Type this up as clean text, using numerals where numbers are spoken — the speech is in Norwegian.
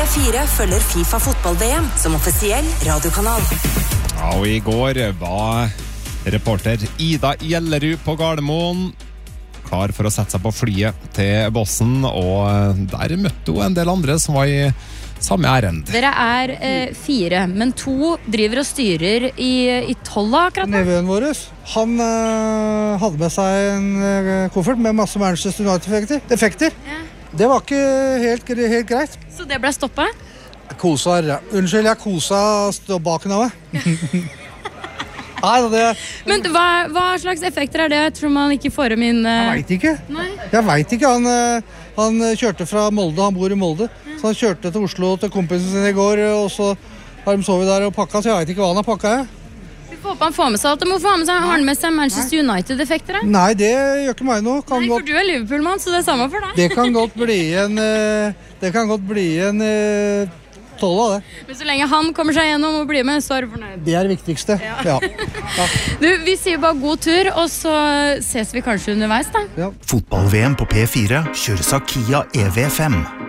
P4 følger FIFA fotball-VM som offisiell radiokanal. Ja, og i går var reporter Ida Gjellerud på Gardermoen klar for å sette seg på flyet til Bossen, og der møtte hun en del andre som var i samme ærend. Dere er 4, men 2 driver og styrer i Tolla akkurat nå. Nevøen vår, han hadde med seg en koffert med masse Manchester United-effekter. Ja. Det var ikke helt greit. Så det ble stoppet? Unnskyld, jeg kosa baken av meg. Men hva slags effekter er det? Jeg tror man ikke får inn... Jeg vet ikke. Han kjørte fra Molde, han bor i Molde. Så han kjørte til Oslo til kompisen sin i går, og så har de sovet der og pakket, så jeg vet ikke hva han har pakket. Vi får håpe han får med seg alt. Har han med seg Manchester United-effekter? Nei, det gjør ikke meg noe. For du er Liverpool-mann, så det er samme for deg. Det kan godt bli en Tolla, det. Men så lenge han kommer seg gjennom og blir med, så er du fornøyd. Det er det viktigste, ja. Du, vi sier bare god tur, og så ses vi kanskje underveis, da. Fotball-VM på P4 kjøres av Kia EV5.